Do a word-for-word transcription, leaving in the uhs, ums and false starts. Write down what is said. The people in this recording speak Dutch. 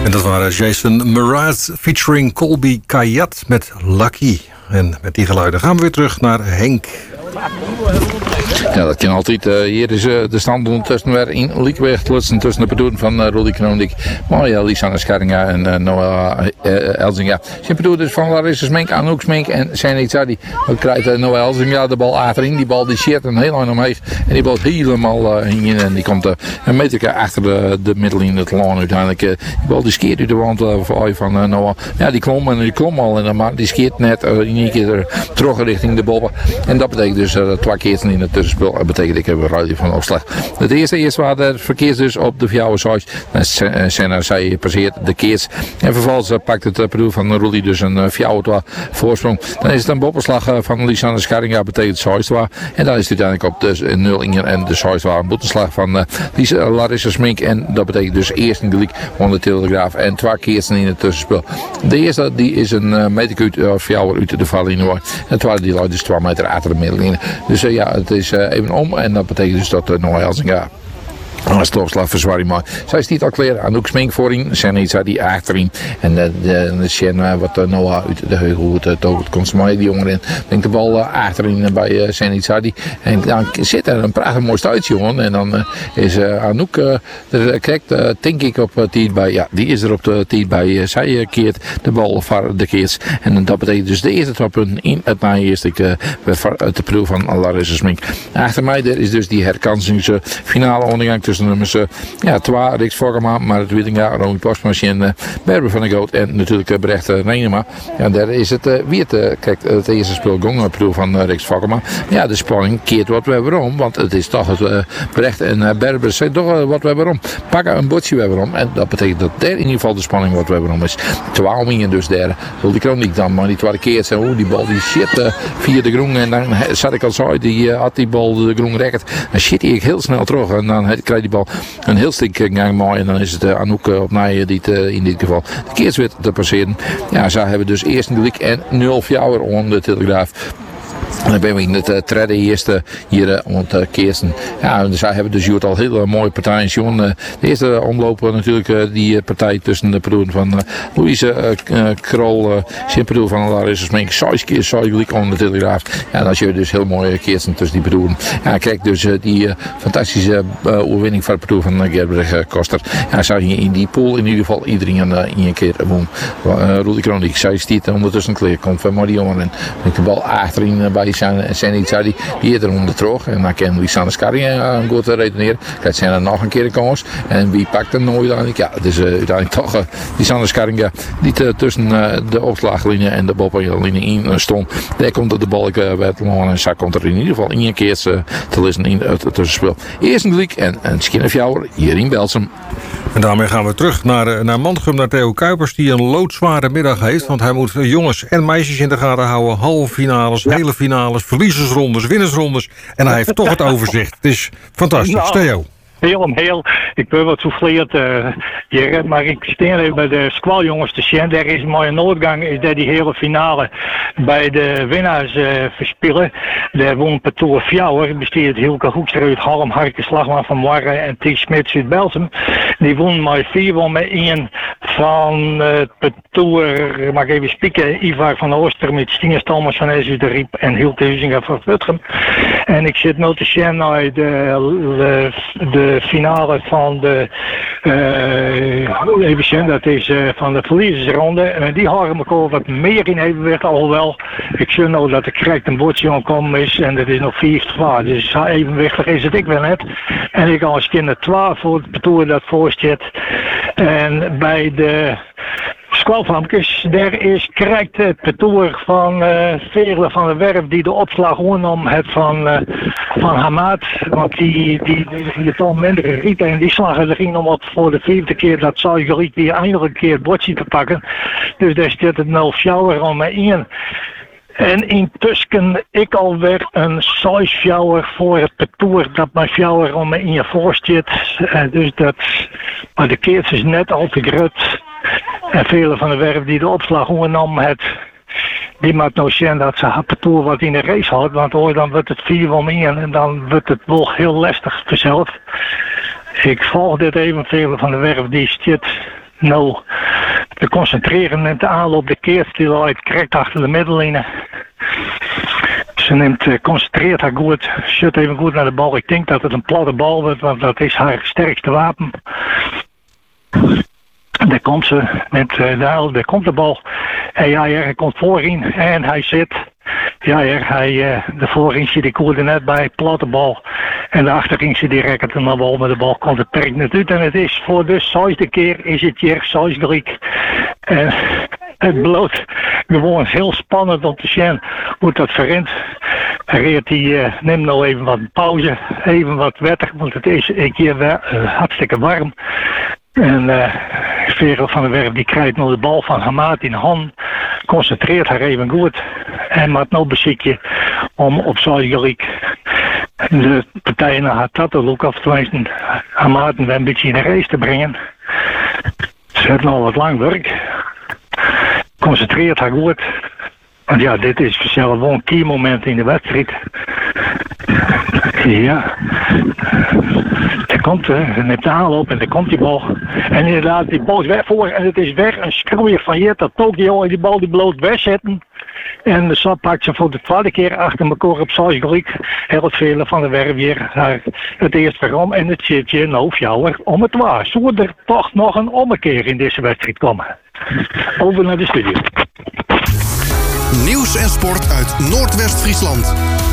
En dat waren Jason Mraz featuring Colby Kayat met Lucky. En met die geluiden gaan we weer terug naar Henk. Ja, dat kan altijd. Uh, hier is uh, de stand ondertussen weer in Liekweg. Tussen de bedoeling van uh, Rudy Kroondik. Maar ja, Lisanne Scharinga en uh, Noah uh, Elzinga. Zijn bedoeling dus van Larissa Smink, Anouk Smink en Senit Zadi. Dan krijgt uh, Noah Elzinga de bal achterin. Die bal die scheert een heel lang omheen. En die bal helemaal uh, in. En die komt uh, een meter achter de, de middenlijn het laan uiteindelijk. Uh, die bal die scheert uit de wand uh, van uh, Noah. Ja, die klom en die klom al. En dan die scheert net uh, in één keer terug richting de bal. En dat betekent dus uh, twee keer in het tussenspel. Dat betekent ik heb een ruil van opslag. Het eerste is waar de verkeers dus op de Fjouwe Sois. Senna zij passeert de keers. En vervolgens uh, pakt het uh, Peru van Rudy dus een uh, Fjouwe voorsprong. Dan is het een boppenslag uh, van Lisanne Scharinga betekent Sois. En dan is het uiteindelijk op de nul Inger en de Sois een boetenslag van uh, Lisa, Larissa Smink. En dat betekent dus eerst een gelijk van de Telegraaf en twee keers in het tussenspel. De eerste die is een uh, meter uit uh, Fjouwe uit de vallen. En de tweede die loopt dus twee meter achter de middenlijn. Dus uh, ja, het is uh, even om en dat betekent dus dat uh, Noah Elzinga als toogslag verzwaring maar. Zij is niet al klaar. Anouk Smink voorin. Senitza die achterin. En uh, de, de Sjen wat uh, Noah uit de heugel het uh, toont. Komt ze maar die jongen denkt de bal uh, achterin uh, bij uh, Senitza die. En dan zit er een prachtig mooi stuit jongen. En dan uh, is uh, Anouk uh, er krijgt uh, denk ik op uh, tijd bij. Ja, die is er op de tijd bij. Uh, zij uh, keert de bal voor de keers. En dat betekent dus de eerste trappunt in het na eerste uh, uit de proef van Larissa Smink. Achter mij er is dus die herkansingsfinale ondergang tussen de nummers uh, ja, twee, Riks Vogema, maar het Wittinga, Romy Postmachine en uh, Berber van de Goot en natuurlijk uh, Brecht uh, Reinema. Ja, daar is het uh, weer te, kijk, het eerste speel gong op van uh, Riks Vogema. Ja, de spanning keert wat we weer om, want het is toch het uh, Brecht en uh, Berber zijn toch uh, wat we weer om. Pakken een botje weer om en dat betekent dat daar in ieder geval de spanning wat we weer om is. Twaalf minuten dus daar. Zal die Kroondik dan, maar die tweede keer zijn hoe die bal die shit uh, via de groen en dan zat ik al zo, die uh, had die bal de groen recht. Dan shit hij heel snel terug en dan krijgt die bal een heel stuk gang mooi en dan is het uh, Anouk uh, op naaien die het, uh, in dit geval de keerswit te passeren. Ja, zij hebben dus eerst een gelijk en nul fjouwer onder de Telegraaf. En dan ben we in het uh, trede eerste hier uh, om het uh, keersen. Ja, dus zij hebben dus al heel uh, mooie partijen. John, uh, de eerste omlopen natuurlijk uh, die uh, partij tussen de persoon van uh, Louise uh, uh, Krol, uh, zijn persoon van Larissa Smink, zes keer zo gelijk onder de Telegraaf. Ja, dan zie je dus heel mooie keersen tussen die persoon. Ja, kijk dus uh, die uh, fantastische uh, overwinning van de persoon van uh, Gerbrug uh, Koster. Ja, zou je in die pool in ieder geval iedereen uh, in een keer woon. Uh, Rudy Kroondik, zij stiet ondertussen kleer, komt van maar die jongen en de bal achterin uh, bij Senitza die eerder onder terug en dan kan Lisanne Scharinga een goed redeneren. Krijgt Senna nog een keer een kans en wie pakt hem nooit uiteindelijk? Ja, het is uh, uiteindelijk toch uh, Lisanne Scharinga die uh, tussen uh, de opslaglinie en de balpenlinie in uh, stond. Daar komt de balk uh, werd lang en zij komt er in ieder geval in een keer uh, te lezen in het tussenspel. Eerst een gelijk en een schinnefjouwer hier in Belsum. En daarmee gaan we terug naar, uh, naar Mantrum, naar Theo Kuipers die een loodzware middag heeft, want hij moet uh, jongens en meisjes in de gaten houden, halve finales, ja. hele finales, verliezersrondes, winnersrondes. En hij heeft toch het overzicht. Het is fantastisch. Nou, Theo. Heel om heel. Ik ben wat souffleerd uh, hier, maar ik sta even bij de squaljongens te zien. Daar is een mooie noodgang, is dat die hele finale bij de winnaars uh, verspillen. Daar won Petoer Fjouwer, besteedt Hilke Hoekstra uit Harm, Harke Slagman van Warre en T. Smits uit Belsum. Die won maar vier, won met één van uh, Petoer, mag ik even spieken, Ivar van Ooster met Stine Stalmers van S U de Riep en Hilke Huizinga van Vutteren. En ik zit nu te zien naar de, de, de finale van de uh, even zien, dat is uh, van de verliezersronde. En die houden elkaar wat meer in evenwicht, alhoewel ik zie nou dat er correct een bordje aankomen is en dat is nog vier twee. Dus evenwichtig is het ik wel net. En ik als kinder twee voor het betoer dat voorzit. En bij de squalvampjes, daar is correct het betoer van uh, Veerle van der Werf die de opslag oornam het van, uh, van Hamad. Want die, die, die, die het al minder riep en die slagen er ging om op voor de vijfde keer dat Zuigerriet weer eindelijk een keer het bordje te pakken. Dus daar zit het nul fjouwer om me in. En intussen ik alweer een zesfjouwer voor het betoer dat mijn fjouwer om me in je voorzit. Uh, dus dat, maar de keers is net al te grut. En vele van de werf die de opslag oornam het, die maakt nou zien dat ze het betoer wat in de race houdt. Want hoor, dan wordt het vier om één en dan wordt het wel heel lastig vanzelf. Ik volg dit even, vele van de werf die zit nou te concentreren en te aanloop de keerstil uit correct achter de middenlijnen. Ze neemt, uh, concentreert haar goed, shut even goed naar de bal. Ik denk dat het een platte bal wordt, want dat is haar sterkste wapen. Daar komt ze met uh, de, daar komt de bal. En ja, ja, hij komt voorin en hij zit. Ja, ja, hij, uh, de voorin zit, ik hoorde net bij, platte bal. En de achterin zit direct en de bal met de bal komt het perk net uit. En het is voor de zesde keer is het hier zesde. En het bloot gewoon heel spannend om te zien hoe dat verrent. Reert die uh, neemt nou even wat pauze, even wat wetter, want het is een keer uh, hartstikke warm. En uh, Veerle van der Werf die krijgt nou de bal van Hamaat in de hand, concentreert haar even goed en maakt nou beziekje om op Zuidgelijk de partijen naar haar tattenlook af te wijzen, Hamaat een beetje in de race te brengen. Ze heeft nou wat lang werk, concentreert haar goed. Want ja, dit is zelf wel een key moment in de wedstrijd. Ja. Er komt, hè, er neemt de aanloop en er komt die bal. En inderdaad, die bal is weg voor en het is weg. Een schroeier van hier dat Tokio en die bal die bloot wegzetten. En de Sap pakt ze voor de tweede keer achter elkaar op Zuidgelijk. Heel veel van de Werf weer het eerste waarom. En het zit je nou fjouwer om het waar. Zou er toch nog een ommekeer in deze wedstrijd komen? Over naar de studio. Nieuws en sport uit Noordwest-Friesland.